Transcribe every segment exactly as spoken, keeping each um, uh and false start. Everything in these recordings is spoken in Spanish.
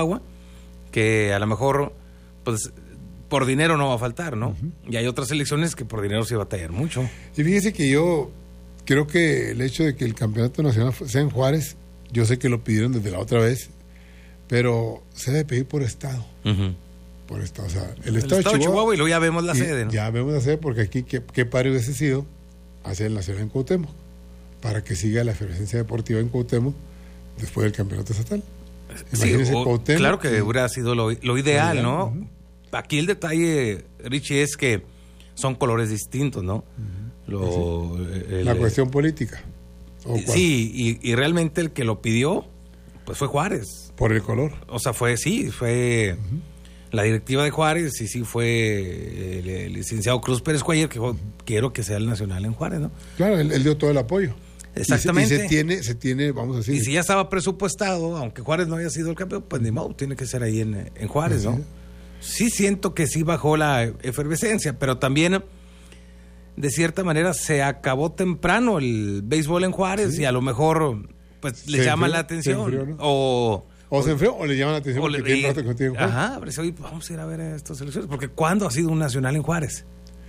Chihuahua, que a lo mejor, pues, por dinero no va a faltar, ¿no? Uh-huh. Y hay otras selecciones que por dinero se va a batallar mucho. Y fíjese que yo creo que el hecho de que el campeonato nacional sea en Juárez, yo sé que lo pidieron desde la otra vez, pero se debe pedir por estado. Uh-huh. Por estado, o sea, el, el estado, estado de Chihuahua, Chihuahua, y luego ya vemos la sede, ¿no? Ya vemos la sede, porque aquí, ¿qué, qué padre hubiese sido hacer el nacional en Cuauhtémoc, para que siga la efervescencia deportiva en Cuauhtémoc después del campeonato estatal? Sí, o, claro que y, hubiera sido lo, lo ideal, ideal, ¿no? Uh-huh. Aquí el detalle, Richie, es que son colores distintos, ¿no? Uh-huh. Lo, sí. el, la cuestión política. Sí, y, y realmente el que lo pidió, pues fue Juárez. Por el color. O sea, fue, sí, fue uh-huh. la directiva de Juárez, y sí fue el, el licenciado Cruz Pérez Cuellar, que dijo, quiero que sea el nacional en Juárez, ¿no? Claro, él, él dio todo el apoyo. Exactamente. Y se, y se tiene, se tiene, vamos a decir. Y si ya estaba presupuestado, aunque Juárez no haya sido el campeón, pues ni modo, tiene que ser ahí en, en Juárez, ¿no? Sí siento que sí bajó la efervescencia, pero también, de cierta manera, se acabó temprano el béisbol en Juárez, sí. Y a lo mejor, pues, le llama enfrió, la atención. Enfrió, ¿no? O... O se enfrió o le llama la atención porque tiene rato contigo en Juárez. Ajá, pero hoy vamos a ir a ver a estas elecciones, porque ¿cuándo ha sido un nacional en Juárez?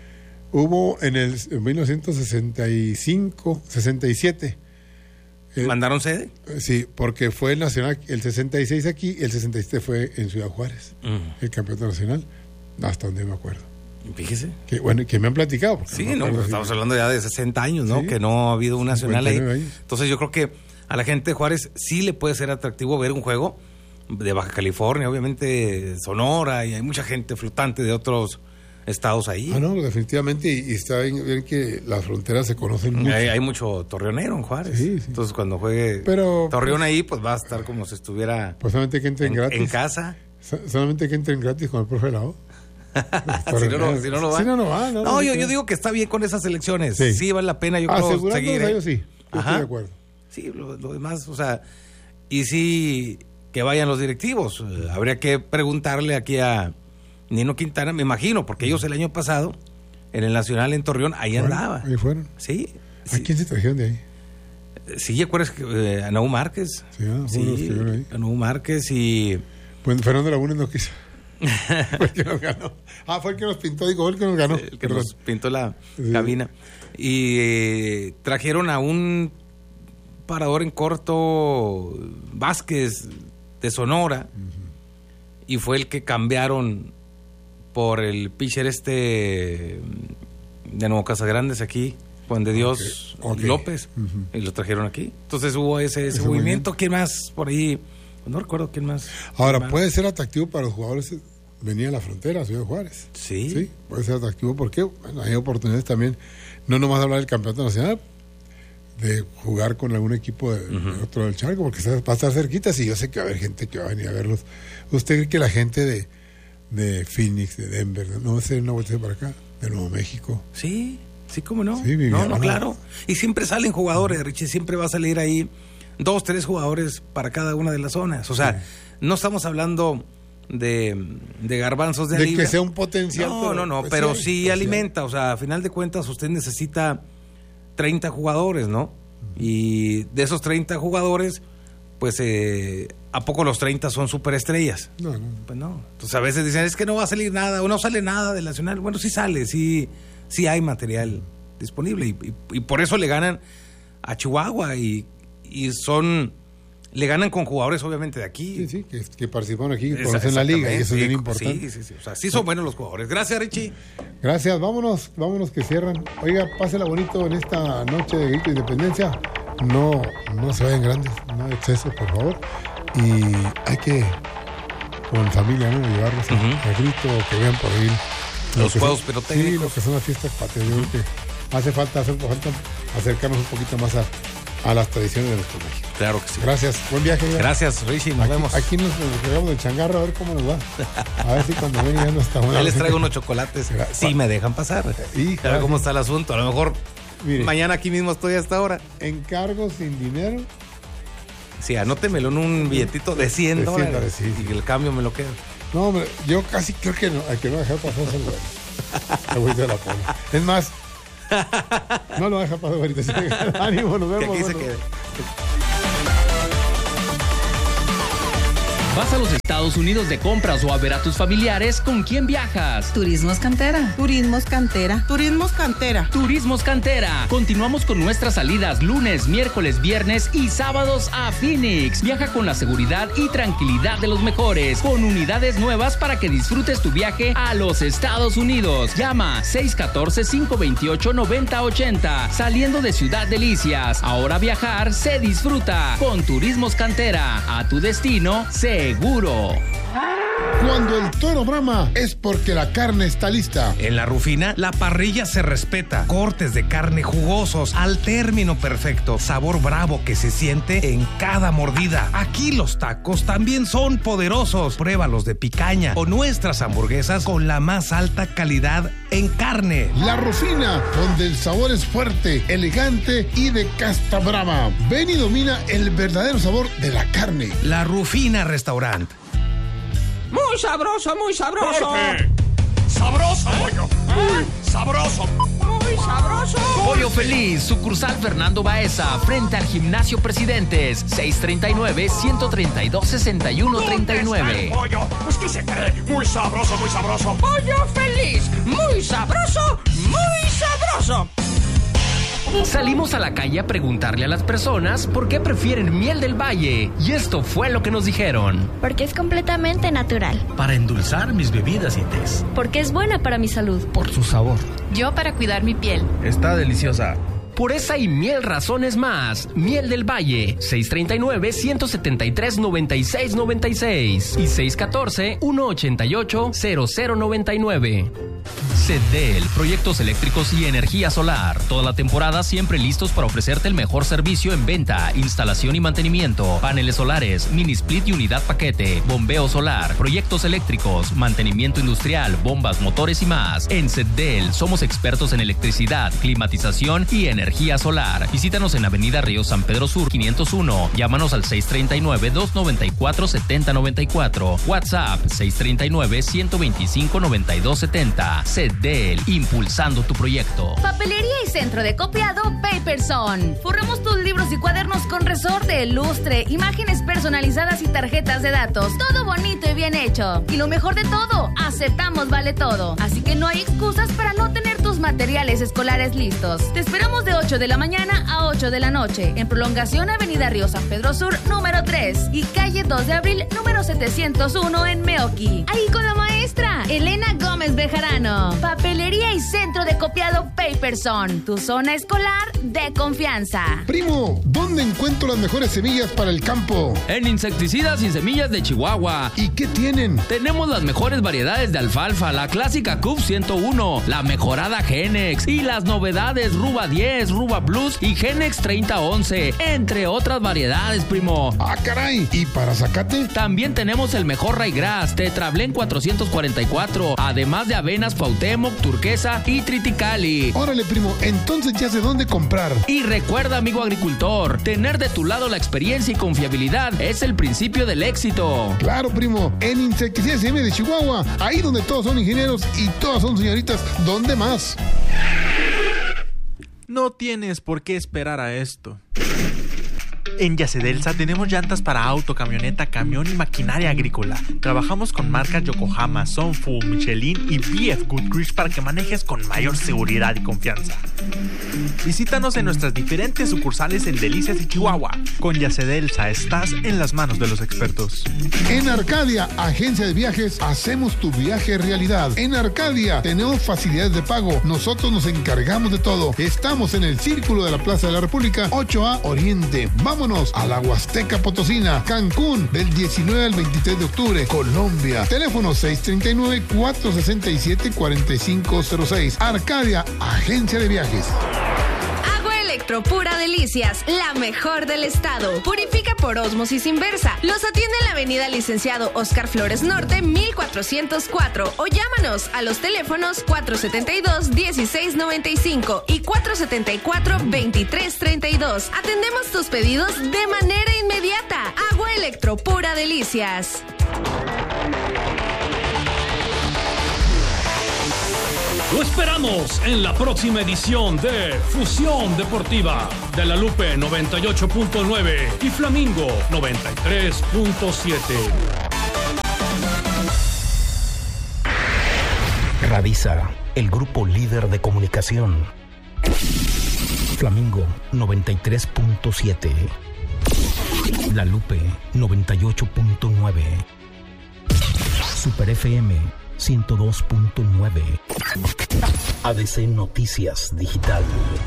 Hubo en el en mil novecientos sesenta y cinco, sesenta y siete. ¿Mandaron sede? Sí, porque fue el nacional, el sesenta y seis aquí, el sesenta y siete fue en Ciudad Juárez, uh-huh. el campeonato nacional, hasta donde me acuerdo. Fíjese. Que, bueno, que me han platicado. Sí, no, no estamos hablando ya de sesenta años, ¿no? Sí, que no ha habido un nacional ahí. Años. Entonces yo creo que a la gente de Juárez sí le puede ser atractivo ver un juego de Baja California, obviamente Sonora, y hay mucha gente flotante de otros estados ahí. Ah, no, definitivamente, y, y está bien, bien que las fronteras se conocen mucho. Hay, hay mucho torreonero en Juárez. Sí, sí. Entonces cuando juegue Pero, Torreón pues, ahí, pues va a estar como si estuviera pues solamente que entren en, gratis. en casa. So, solamente que entren gratis con el profe Lao. si, no, no, si no, no va. Si no, no va. No, no, no yo, yo digo que está bien con esas elecciones. Sí, sí vale la pena, yo creo, seguir. Ellos sí, yo estoy de acuerdo. Sí, lo, lo demás, o sea, y sí que vayan los directivos. Eh, habría que preguntarle aquí a Nino Quintana, me imagino, porque ellos el año pasado, en el Nacional en Torreón, ahí ¿Fueron? andaba. Ahí fueron. Sí. ¿A sí. quién se trajeron de ahí? Sí, ¿acuerdas que eh, Anaú Márquez? Sí, ah, sí, ahí. Anaú Márquez y... Pues Fernando Laguna no quiso. Fue el que nos ganó. Ah, fue el que nos pintó, digo, el que nos ganó. Sí, el que Perdón. nos pintó la sí. cabina. Y eh, trajeron a un parador en corto, Vázquez, de Sonora, uh-huh. y fue el que cambiaron por el pitcher este de Nuevo Casagrandes aquí, Juan de Dios okay. Okay. López, uh-huh. y lo trajeron aquí. Entonces hubo ese, ese, ese movimiento. ¿Quién más por ahí? No recuerdo quién más. Ahora, quién más. puede ser atractivo para los jugadores venir a la frontera, a Ciudad Juárez. Sí. Sí, puede ser atractivo porque bueno, hay oportunidades también, no nomás hablar del campeonato nacional, de jugar con algún equipo de, uh-huh. de otro del charco, porque va a estar cerquita, y yo sé que va a haber gente que va a venir a verlos. ¿Usted cree que la gente de, de Phoenix, de Denver, no va a hacer una vuelta para acá, de Nuevo México? Sí, sí, cómo no. Sí, no, no, claro. Y siempre salen jugadores, uh-huh. Richie, siempre va a salir ahí dos, tres jugadores para cada una de las zonas. O sea, sí. no estamos hablando de, de garbanzos de, de libra. Que sea un potencial. No, pero, no, no, pues pero sí, sí alimenta. O sea, a final de cuentas usted necesita treinta jugadores, ¿no? Uh-huh. Y de esos treinta jugadores, pues, eh, ¿a poco los treinta son superestrellas? No, no. Pues no. Entonces a veces dicen, es que no va a salir nada, o no sale nada del Nacional. Bueno, sí sale, sí, sí hay material disponible. Y, y, y por eso le ganan a Chihuahua y, y son... Le ganan con jugadores, obviamente, de aquí. Sí, sí, que, que participan aquí, que conocen la liga, y eso sí, es bien importante. Sí, sí, sí. O sea, sí son buenos los jugadores. Gracias, Richie. Gracias. Vámonos, vámonos que cierran. Oiga, pásela bonito en esta noche de Grito de Independencia. No, no se vayan grandes, no hay exceso, por favor. Y hay que, con familia, ¿no? Llevarlos uh-huh. a, a Grito, que vean por ahí. Los juegos pirotécnicos. Sí, lo que son las fiestas patrias. Uh-huh. que hace falta, hace falta acercarnos un poquito más a, a las tradiciones de nuestro México. Claro que sí. Gracias. Buen viaje. Ya. Gracias, Richie. Nos aquí, vemos. Aquí nos pegamos del changarro a ver cómo nos va. A ver si cuando ven ya no está bueno. Ya les traigo unos chocolates. Si sí, me dejan pasar. A ver cómo está el asunto. A lo mejor mire, mañana aquí mismo estoy hasta ahora. Encargo sin dinero. Sí, anótemelo en un billetito de cien dólares. Sí, y el cambio me lo quedo. No, hombre, yo casi creo que no, hay que no dejar pasar ese lugar. La vuelta de la pone. Es más, no lo deja pasar ahorita. Ánimo, nos vemos. Que aquí se quede. Vas a los Estados Unidos de compras o a ver a tus familiares, ¿con quién viajas? Turismos Cantera. Turismos Cantera. Turismos Cantera. Turismos Cantera. Continuamos con nuestras salidas lunes, miércoles, viernes y sábados a Phoenix. Viaja con la seguridad y tranquilidad de los mejores, con unidades nuevas para que disfrutes tu viaje a los Estados Unidos. Llama seis uno cuatro, cinco dos ocho, nueve cero ocho cero. Saliendo de Ciudad Delicias. Ahora viajar se disfruta con Turismos Cantera. A tu destino seguro. Cuando el toro brama es porque la carne está lista. En La Rufina, la parrilla se respeta. Cortes de carne jugosos al término perfecto. Sabor bravo que se siente en cada mordida. Aquí los tacos también son poderosos. Pruébalos de picaña o nuestras hamburguesas con la más alta calidad en carne. La Rufina, donde el sabor es fuerte, elegante y de casta brava. Ven y domina el verdadero sabor de la carne. La Rufina Restaurant. Muy sabroso, muy sabroso. Jorge. Sabroso, pollo. Muy sabroso. Muy sabroso. Pollo Feliz, sucursal Fernando Baeza, frente al Gimnasio Presidentes, seis tres nueve, uno tres dos, seis uno tres nueve. Pollo, pues ¿qué se cree? Muy sabroso, muy sabroso. Pollo Feliz, muy sabroso, muy sabroso. Salimos a la calle a preguntarle a las personas por qué prefieren miel del valle. Y esto fue lo que nos dijeron. Porque es completamente natural. Para endulzar mis bebidas y tés. Porque es buena para mi salud. Por su sabor. Yo para cuidar mi piel. Está deliciosa. Por esa y mil razones más, Miel del Valle, seis tres nueve, uno siete tres, nueve seis nueve seis y seis uno cuatro, uno ocho ocho, cero cero nueve nueve. Cedel, proyectos eléctricos y energía solar. Toda la temporada siempre listos para ofrecerte el mejor servicio en venta, instalación y mantenimiento. Paneles solares, mini split y unidad paquete, bombeo solar, proyectos eléctricos, mantenimiento industrial, bombas, motores y más. En Cedel somos expertos en electricidad, climatización y energía solar. Visítanos en Avenida Río San Pedro Sur quinientos uno. Llámanos al seis tres nueve, dos nueve cuatro, siete cero nueve cuatro. WhatsApp seis tres nueve, uno dos cinco, nueve dos siete cero. Cedel, impulsando tu proyecto. Papelería y centro de copiado Paperson. Forramos tus libros y cuadernos con resorte, lustre, imágenes personalizadas y tarjetas de datos. Todo bonito y bien hecho. Y lo mejor de todo, aceptamos vale todo. Así que no hay excusas para no tener tus materiales escolares listos. Te esperamos de ocho de la mañana a ocho de la noche. En prolongación Avenida Río San Pedro Sur, número tres. Y calle dos de abril, número setecientos uno en Meoqui. Ahí con la maestra, Elena Gómez Bejarano. Papelería y centro de copiado Paperson. Tu zona escolar de confianza. Primo, ¿dónde encuentro las mejores semillas para el campo? En Insecticidas y Semillas de Chihuahua. ¿Y qué tienen? Tenemos las mejores variedades de alfalfa, la clásica C U F ciento uno, la mejorada Genex y las novedades Ruba diez, Ruba Plus y Genex treinta once, entre otras variedades, primo. ¡Ah, caray! ¿Y para zacate? También tenemos el mejor Raygrass, Tetrablén cuatrocientos cuarenta y cuatro, además de avenas Cuauhtémoc, Turquesa y Triticali. Órale, primo, entonces ya sé dónde comprar. Y recuerda, amigo agricultor, tener de tu lado la experiencia y confiabilidad es el principio del éxito. Claro, primo, en Insecticidas y Semillas de Chihuahua, ahí donde todos son ingenieros y todas son señoritas, ¿dónde más? No tienes por qué esperar a esto. En Yacedelsa tenemos llantas para auto, camioneta, camión y maquinaria agrícola. Trabajamos con marcas Yokohama, Sunfu, Michelin y B F Goodrich para que manejes con mayor seguridad y confianza. Visítanos en nuestras diferentes sucursales en Delicias y Chihuahua. Con Yacedelsa estás en las manos de los expertos. En Arcadia, agencia de viajes, hacemos tu viaje realidad. En Arcadia tenemos facilidades de pago. Nosotros nos encargamos de todo. Estamos en el Círculo de la Plaza de la República, ocho A Oriente. Vamos a la Huasteca Potosina, Cancún, del diecinueve al veintitrés de octubre, Colombia. Teléfono seis tres nueve, cuatro seis siete, cuatro cinco cero seis. Arcadia, agencia de viajes. Agua Electro Pura Delicias, la mejor del estado. Purifica por ósmosis inversa. Los atiende en la avenida Licenciado Oscar Flores Norte, mil cuatrocientos cuatro. O llámanos a los teléfonos cuatro siete dos, uno seis nueve cinco y cuatro siete cuatro, veintitrés treinta y dos. Atendemos tus pedidos de manera inmediata. Agua Electro Pura Delicias. Lo esperamos en la próxima edición de Fusión Deportiva de La Lupe noventa y ocho punto nueve y Flamingo noventa y tres punto siete. Radisa, el grupo líder de comunicación. Flamingo noventa y tres punto siete. La Lupe noventa y ocho punto nueve. Super F M ciento dos punto nueve. A D C Noticias Digital.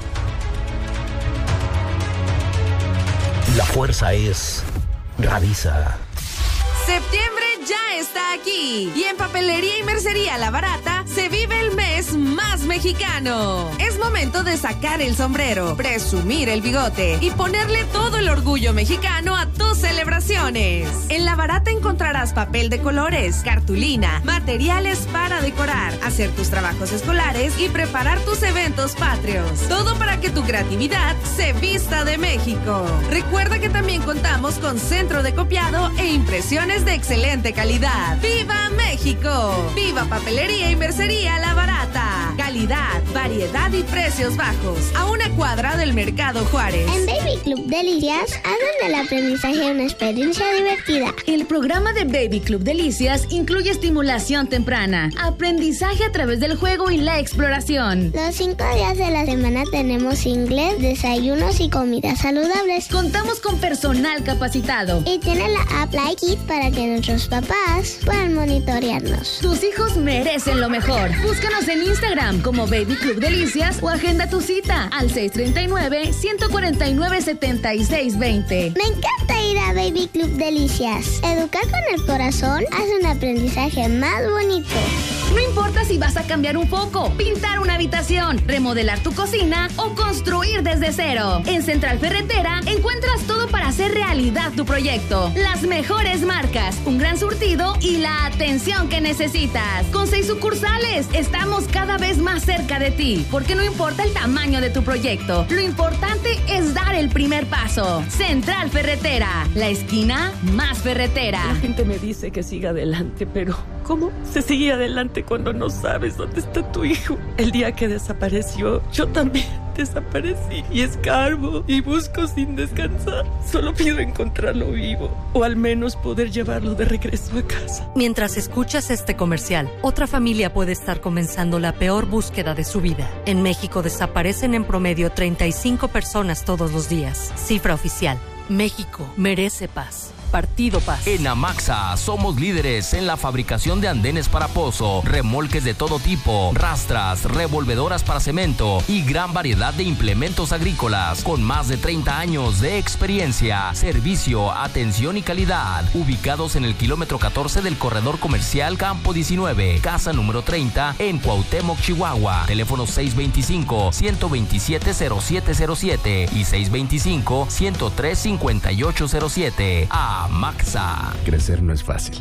La fuerza es Radisa. Septiembre ya está aquí y en Papelería y Mercería La Barata se vive el mes más mexicano. Es momento de sacar el sombrero, presumir el bigote y ponerle todo el orgullo mexicano a tus celebraciones. En La Barata encontrarás papel de colores, cartulina, materiales para decorar, hacer tus trabajos escolares y preparar tus eventos patrios. Todo para que tu creatividad se vista de México. Recuerda que también contamos con centro de copiado e impresiones de excelente calidad. ¡Viva México! ¡Viva Papelería y Mercería La Barata! Calidad, variedad y precios bajos. A una cuadra del Mercado Juárez. En Baby Club Delicias hacen del aprendizaje una experiencia divertida. El programa de Baby Club Delicias incluye estimulación temprana, aprendizaje a través del juego y la exploración. Los cinco días de la semana tenemos inglés, desayunos y comidas saludables. Contamos con personal capacitado. Y tiene la app Like It para que nuestros papás puedan monitorearnos. Tus hijos merecen lo mejor. Búscanos en Instagram como Baby Club Delicias o agenda tu cita al seis treinta y nueve, ciento cuarenta y nueve, setenta y seis veinte. Me encanta ir a Baby Club Delicias. Educar con el corazón hace un aprendizaje más bonito. No importa si vas a cambiar un foco, pintar una habitación, remodelar tu cocina o construir desde cero. En Central Ferretera encuentras todo para hacer realidad tu proyecto. Las mejores marcas, un gran surtido y la atención que necesitas. Con seis sucursales, estamos cada vez más cerca de ti, porque no importa el tamaño de tu proyecto, lo importante es dar el primer paso. Central Ferretera, la esquina más ferretera. La gente me dice que siga adelante, pero ¿cómo se sigue adelante cuando no sabes dónde está tu hijo? El día que desapareció, yo también desaparecí y escarbo y busco sin descansar. Solo pido encontrarlo vivo o al menos poder llevarlo de regreso a casa. Mientras escuchas este comercial, otra familia puede estar comenzando la peor búsqueda de su vida. En México desaparecen en promedio treinta y cinco personas todos los días. Cifra oficial. México merece paz. Partido Paz. En Amaxa somos líderes en la fabricación de andenes para pozo, remolques de todo tipo, rastras, revolvedoras para cemento y gran variedad de implementos agrícolas con más de treinta años de experiencia, servicio, atención y calidad. Ubicados en el kilómetro catorce del corredor comercial Campo diecinueve, casa número treinta en Cuauhtémoc, Chihuahua. Teléfono seis veinticinco, ciento veintisiete, cero siete cero siete y seis veinticinco, ciento tres, cincuenta y ocho cero siete. A Maxa. Crecer no es fácil.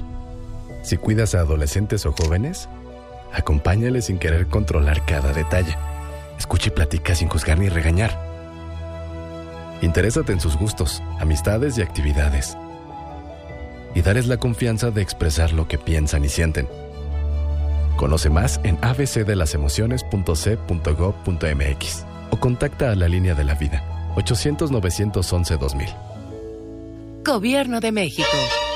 Si cuidas a adolescentes o jóvenes, acompáñales sin querer controlar cada detalle. Escucha y platica sin juzgar ni regañar. Interésate en sus gustos, amistades y actividades. Y darles la confianza de expresar lo que piensan y sienten. Conoce más en a b c de las emociones punto c punto gov punto m x o contacta a la línea de la vida ochocientos, novecientos once, dos mil. Gobierno de México.